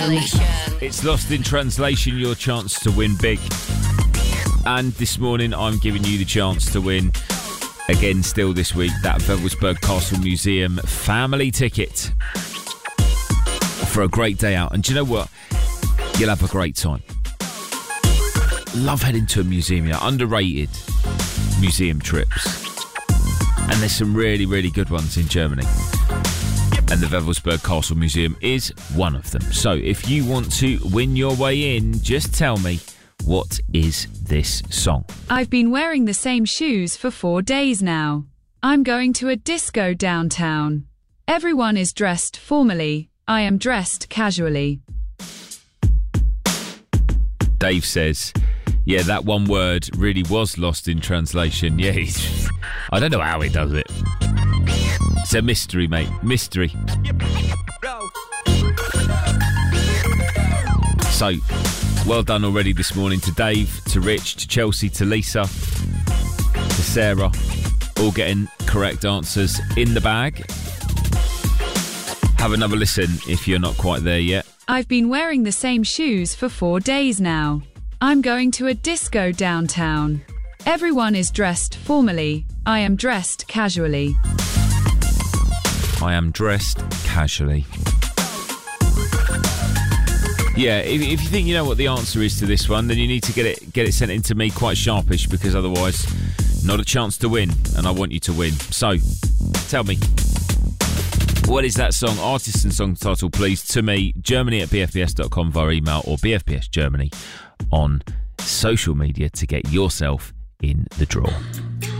It's Lost in Translation, your chance to win big. And this morning I'm giving you the chance to win, again still this week, that Wewelsburg Castle Museum family ticket for a great day out. And do you know what? You'll have a great time. Love heading to a museum, underrated museum trips. And there's some really, really good ones in Germany. And the Wewelsburg Castle Museum is one of them. So if you want to win your way in, just tell me, what is this song? I've been wearing the same shoes for 4 days now. I'm going to a disco downtown. Everyone is dressed formally. I am dressed casually. Dave says, yeah, that one word really was lost in translation. Yeah, I don't know how he does it. It's a mystery, mate. Mystery. So, well done already this morning to Dave, to Rich, to Chelsea, to Lisa, to Sarah. All getting correct answers in the bag. Have another listen if you're not quite there yet. I've been wearing the same shoes for 4 days now. I'm going to a disco downtown. Everyone is dressed formally. I am dressed casually. I am dressed casually. Yeah, if you think you know what the answer is to this one, then you need to get it sent in to me quite sharpish, because otherwise, not a chance to win, and I want you to win. So, tell me, what is that song, artist and song title, please, to me, germany@bfbs.com via email, or BFBS Germany on social media to get yourself in the draw.